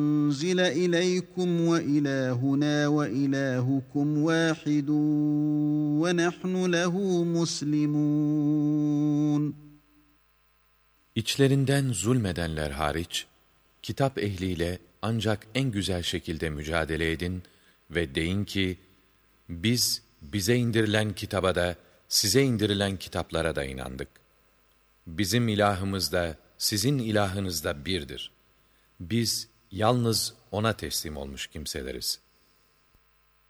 أنزل إليكم وإلهنا وإلهكم واحد ونحن له مسلمون. İçlerinden zulmedenler hariç, kitap ehliyle ancak en güzel şekilde mücadele edin ve deyin ki, biz bize indirilen kitaba da, size indirilen kitaplara da inandık. Bizim ilahımız da, sizin ilahınız da birdir. Biz yalnız O'na teslim olmuş kimseleriz.